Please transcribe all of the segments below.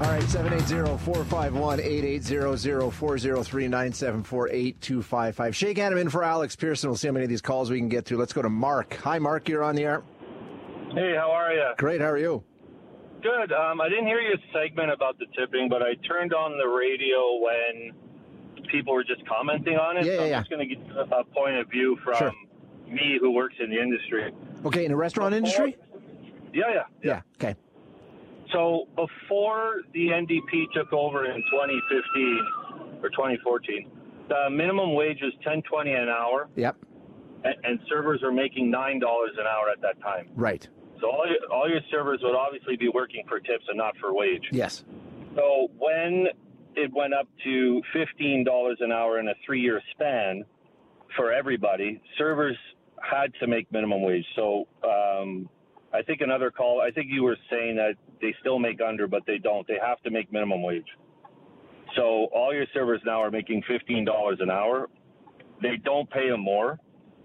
All right, 780-451-8800-403-974-8255. Shake Adam in for Alex Pearson. We'll see how many of these calls we can get through. Let's go to Mark. Hi, Mark. You're on the air. Hey, how are you? Great. How are you? Good. I didn't hear your segment about the tipping, but I turned on the radio when people were just commenting on it. I'm just going to get a point of view from me who works in the industry. Okay, in the restaurant industry? Yeah. Okay. So before the NDP took over in 2015 or 2014, the minimum wage was $10.20 an hour. Yep. And servers were making $9 an hour at that time. Right. So all your servers would obviously be working for tips and not for wage. Yes. So when it went up to $15 an hour in a 3-year span for everybody, servers had to make minimum wage. So I think another call, I think you were saying that they still make under, but they don't. They have to make minimum wage. So all your servers now are making $15 an hour. They don't pay them more.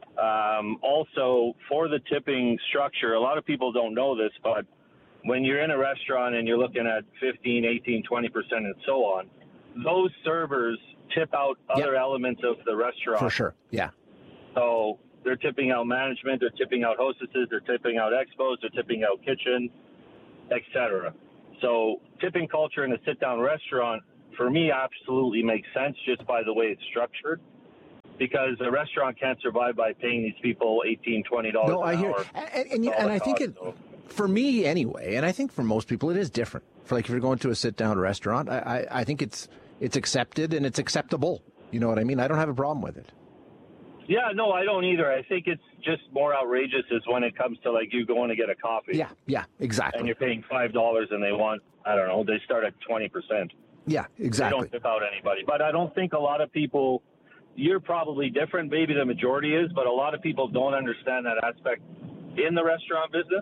Also, for the tipping structure, a lot of people don't know this, but when you're in a restaurant and you're looking at 15, 18, 20%, and so on, those servers tip out other elements of the restaurant. For sure, yeah. So they're tipping out management, they're tipping out hostesses, they're tipping out expos, they're tipping out kitchen, etc. So tipping culture in a sit-down restaurant, for me, absolutely makes sense just by the way it's structured. Because a restaurant can't survive by paying these people $18, $20 no, an I hear, hour. and I think for me anyway, and I think for most people it is different. For like if you're going to a sit-down restaurant, I think it's accepted and it's acceptable. You know what I mean? I don't have a problem with it. Yeah, no, I don't either. I think it's just more outrageous is when it comes to like you going to get a coffee. Yeah, exactly. And you're paying $5 and they want, I don't know, they start at 20%. Yeah, exactly. They don't tip out anybody. But I don't think a lot of people. You're probably different. Maybe the majority is, but a lot of people don't understand that aspect in the restaurant business.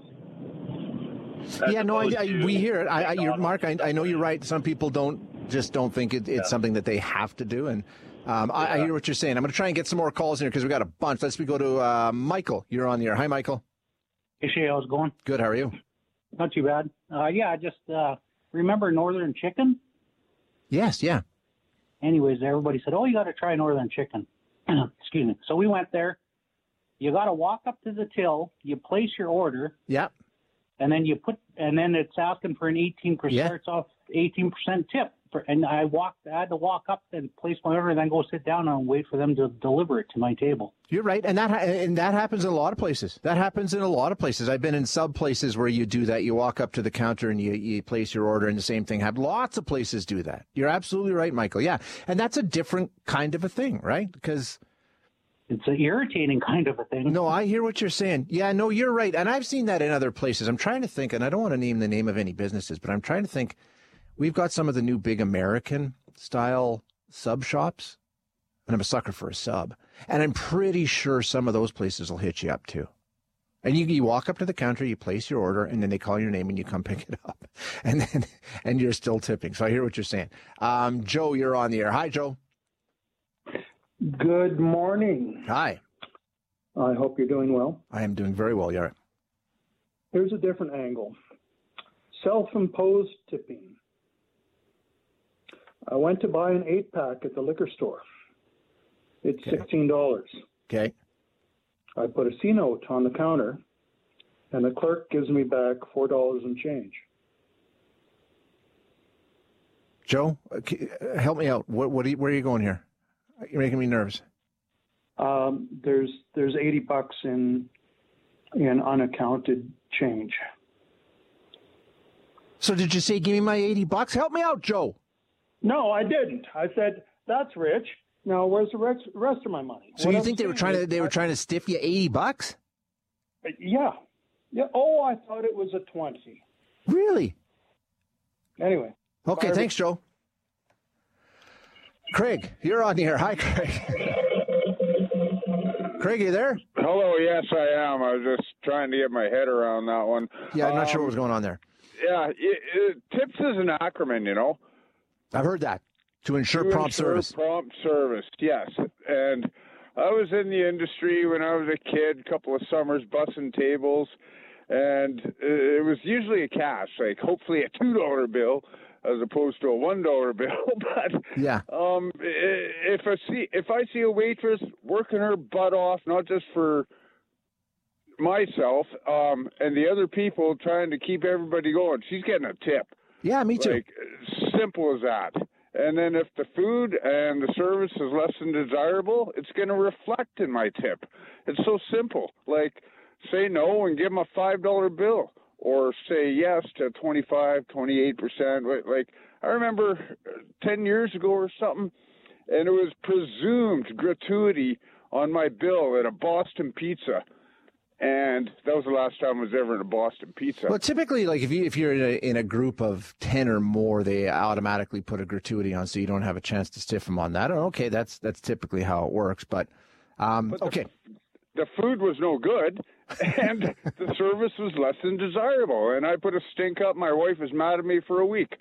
Yeah, no, we hear it. Mark, I know you're right. Some people don't think it's something that they have to do. And I hear what you're saying. I'm going to try and get some more calls in here because we got a bunch. Let's go to Michael. You're on the air. Hi, Michael. Hey, Shay, how's it going? Good. How are you? Not too bad. I just remember Northern Chicken? Yes, yeah. Anyways, everybody said, oh, you got to try Northern Chicken. Excuse me. So we went there. You got to walk up to the till. You place your order. Yeah. And then then it's asking for an 18%, starts off 18% tip. And I had to walk up and place my order and then go sit down and wait for them to deliver it to my table. You're right. And that happens in a lot of places. I've been in sub places where you do that. You walk up to the counter and you place your order and the same thing happens. Lots of places do that. You're absolutely right, Michael. Yeah. And that's a different kind of a thing, right? Because it's an irritating kind of a thing. No, I hear what you're saying. Yeah, no, you're right. And I've seen that in other places. I'm trying to think, and I don't want to name the name of any businesses, but I'm trying to think. We've got some of the new big American-style sub shops, and I'm a sucker for a sub. And I'm pretty sure some of those places will hit you up, too. And you walk up to the counter, you place your order, and then they call your name, and you come pick it up. And you're still tipping. So I hear what you're saying. Joe, you're on the air. Hi, Joe. Good morning. Hi. I hope you're doing well. I am doing very well, yeah. Here's a different angle. Self-imposed tipping. I went to buy an 8-pack at the liquor store. It's $16. Okay. I put a C-note on the counter, and the clerk gives me back $4 and change. Joe, help me out. Where are you going here? You're making me nervous. There's $80 in unaccounted change. So did you say, give me my $80? Help me out, Joe. No, I didn't. I said, that's rich. Now, where's the rest of my money? So you think they were trying to stiff you $80? Yeah. Oh, I thought it was a 20. Really? Anyway. Okay, thanks, Joe. Craig, you're on the air. Hi, Craig. Craig, you there? Hello, yes, I am. I was just trying to get my head around that one. Yeah, I'm not sure what was going on there. Yeah, TIPS is an acronym, you know. I've heard that. To ensure prompt service. Prompt service, yes. And I was in the industry when I was a kid, a couple of summers bussing tables, and it was usually a cash, like hopefully a $2 bill. as opposed to a $1 bill. But Yeah. if I see a waitress working her butt off, not just for myself and the other people trying to keep everybody going, she's getting a tip. Yeah, me too. Like, simple as that. And then if the food and the service is less than desirable, it's going to reflect in my tip. It's so simple. Like, say no and give them a $5 bill, or say yes to 25, 28%. Like, I remember 10 years ago or something, and it was presumed gratuity on my bill at a Boston Pizza. And that was the last time I was ever in a Boston Pizza. Well, typically, like if you're in a group of 10 or more, they automatically put a gratuity on, so you don't have a chance to stiff them on that. Okay, that's typically how it works. But okay, the food was no good, and the service was less than desirable. And I put a stink up. My wife was mad at me for a week.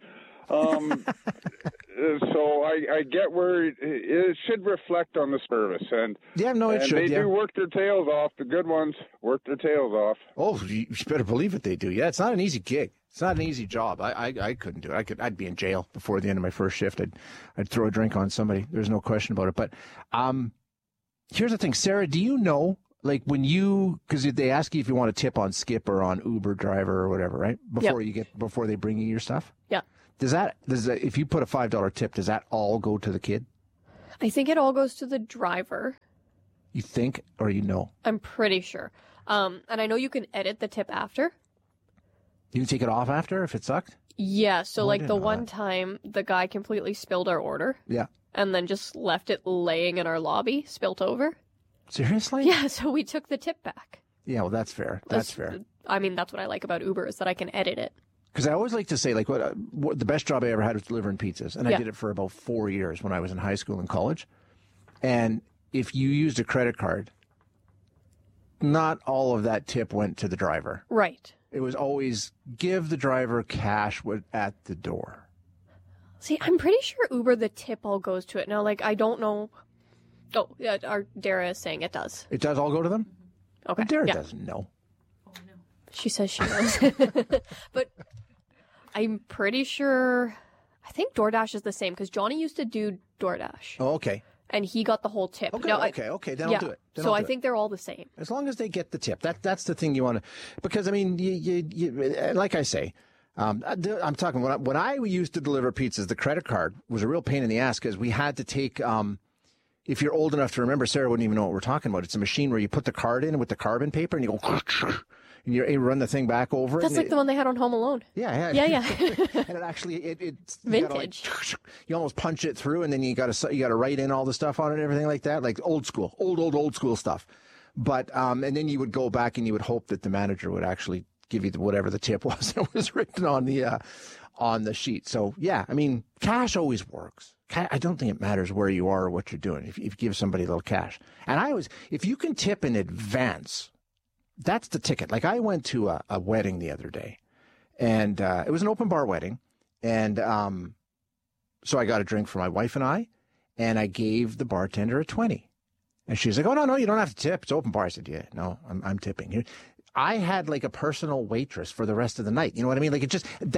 So I get where it should reflect on the service, and it should. They do work their tails off. The good ones work their tails off. Oh, you better believe it. They do. Yeah, it's not an easy gig. It's not an easy job. I couldn't do it. I'd be in jail before the end of my first shift. I'd throw a drink on somebody. There's no question about it. But here's the thing, Sarah. Do you know, like, because they ask you if you want a tip on Skip or on Uber driver or whatever, right? Before they bring you your stuff. Yeah. Does that if you put a $5 tip, does that all go to the kid? I think it all goes to the driver. You think, or you know? I'm pretty sure. And I know you can edit the tip after. You can take it off after if it sucked? Yeah, so like the one time the guy completely spilled our order. Yeah. And then just left it laying in our lobby, spilt over. Seriously? Yeah, so we took the tip back. Yeah, well, that's fair. That's fair. I mean, that's what I like about Uber, is that I can edit it. Because I always like to say, like, what the best job I ever had was delivering pizzas. And I did it for about 4 years when I was in high school and college. And if you used a credit card, not all of that tip went to the driver. Right. It was always give the driver cash at the door. See, I'm pretty sure Uber, the tip all goes to it. Now, like, I don't know. Oh, yeah, our Dara is saying it does. It does all go to them? Okay. But Dara doesn't know. She says she knows. But I'm pretty sure, I think DoorDash is the same, because Johnny used to do DoorDash. Oh, okay. And he got the whole tip. Okay, then I'll do it. So I think they're all the same. As long as they get the tip. That's the thing you want to, because, I mean, you like I say, I'm talking, when I used to deliver pizzas, the credit card was a real pain in the ass, because we had to take, if you're old enough to remember, Sarah wouldn't even know what we're talking about. It's a machine where you put the card in with the carbon paper and you go, and you run the thing back over. That's like the one they had on Home Alone. Yeah. And it actually, it's vintage. You almost punch it through, and then you got to write in all the stuff on it and everything like that, like old school stuff. But and then you would go back and you would hope that the manager would actually give you whatever the tip was that was written on the sheet. So yeah, I mean, cash always works. I don't think it matters where you are or what you're doing. If you give somebody a little cash, and if you can tip in advance, that's the ticket. Like, I went to a wedding the other day, and it was an open bar wedding, and so I got a drink for my wife and I gave the bartender a 20, and she's like, "Oh no, you don't have to tip. It's open bar." I said, "Yeah, no, I'm tipping here." I had like a personal waitress for the rest of the night. You know what I mean? Like,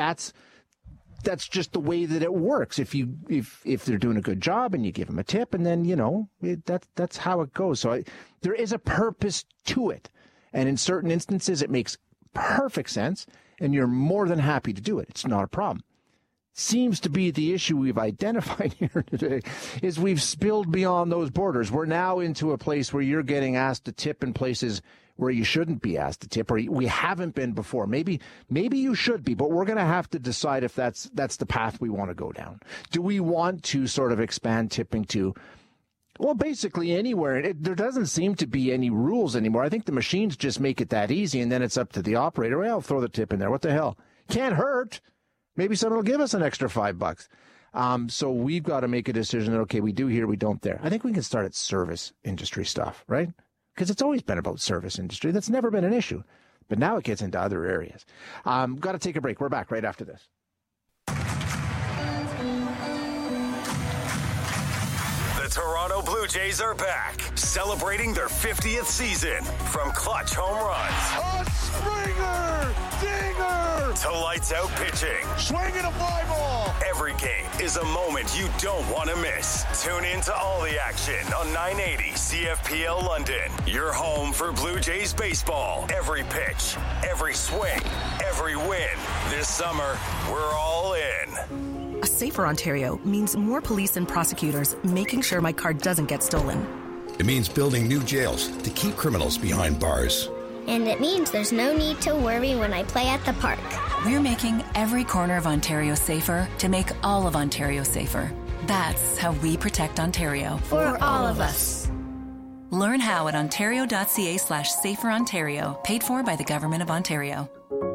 that's just the way that it works. If they're doing a good job and you give them a tip, and then that's how it goes. So there is a purpose to it. And in certain instances, it makes perfect sense, and you're more than happy to do it. It's not a problem. Seems to be the issue we've identified here today, is we've spilled beyond those borders. We're now into a place where you're getting asked to tip in places where you shouldn't be asked to tip, or we haven't been before. Maybe you should be, but we're going to have to decide if that's the path we want to go down. Do we want to sort of expand tipping to, well, basically anywhere? There doesn't seem to be any rules anymore. I think the machines just make it that easy, and then it's up to the operator. Well, throw the tip in there. What the hell? Can't hurt. Maybe someone will give us an extra $5. So we've got to make a decision that, okay, we do here, we don't there. I think we can start at service industry stuff, right? Because it's always been about service industry. That's never been an issue. But now it gets into other areas. Got to take a break. We're back right after this. The Toronto Blue Jays are back, celebrating their 50th season from clutch home runs. A Springer! Dinger! to lights out pitching. Swinging a fly ball. Every game is a moment you don't want to miss. Tune in to all the action on 980 CFPL London. Your home for Blue Jays baseball. Every pitch, every swing, every win. This summer, we're all in. A safer Ontario means more police and prosecutors making sure my car doesn't get stolen. It means building new jails to keep criminals behind bars. And it means there's no need to worry when I play at the park. We're making every corner of Ontario safer to make all of Ontario safer. That's how we protect Ontario. For all of us. Learn how at ontario.ca/saferontario. Paid for by the Government of Ontario.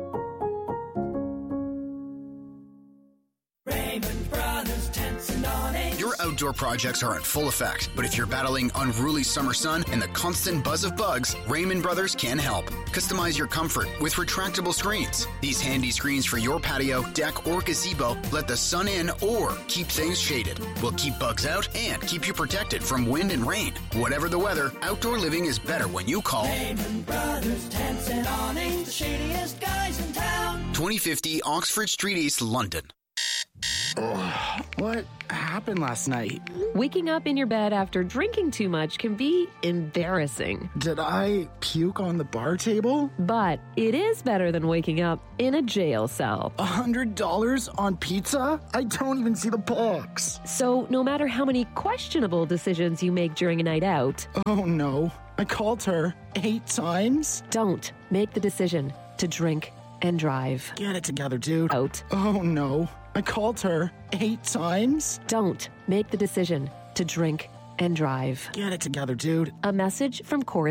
Your outdoor projects are in full effect, but if you're battling unruly summer sun and the constant buzz of bugs, Raymond Brothers can help. Customize your comfort with retractable screens. These handy screens for your patio, deck, or gazebo let the sun in or keep things shaded. Will keep bugs out and keep you protected from wind and rain. Whatever the weather, outdoor living is better when you call Raymond Brothers Tents and Awnings, the shadiest guys in town. 2050 Oxford Street East, London. Oh, what happened last night? Waking up in your bed after drinking too much can be embarrassing. Did I puke on the bar table? But it is better than waking up in a jail cell. $100 on pizza? I don't even see the box. So no matter how many questionable decisions you make during a night out... Oh no, I called her 8 times? Don't make the decision to drink and drive. Get it together, dude. Out. Oh no, I called her 8 times? Don't make the decision to drink and drive. Get it together, dude. A message from Chorus